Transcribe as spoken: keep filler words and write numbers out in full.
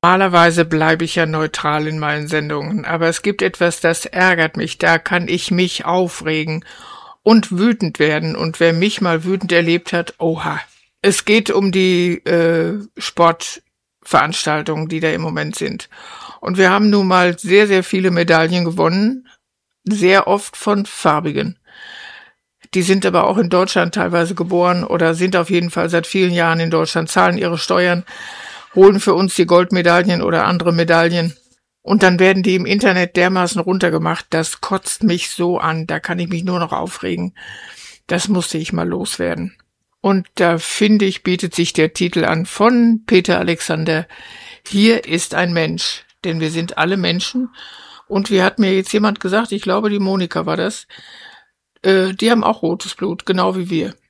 Normalerweise bleibe ich ja neutral in meinen Sendungen, aber es gibt etwas, das ärgert mich. Da kann ich mich aufregen und wütend werden. Und wer mich mal wütend erlebt hat, oha. Es geht um die äh, Sportveranstaltungen, die da im Moment sind. Und wir haben nun mal sehr, sehr viele Medaillen gewonnen, sehr oft von Farbigen. Die sind aber auch in Deutschland teilweise geboren oder sind auf jeden Fall seit vielen Jahren in Deutschland, zahlen ihre Steuern, holen für uns die Goldmedaillen oder andere Medaillen. Und dann werden die im Internet dermaßen runtergemacht, das kotzt mich so an, da kann ich mich nur noch aufregen. Das musste ich mal loswerden. Und da finde ich, bietet sich der Titel an von Peter Alexander, Hier ist ein Mensch, denn wir sind alle Menschen. Und wie hat mir jetzt jemand gesagt, ich glaube die Monika war das, äh, die haben auch rotes Blut, genau wie wir.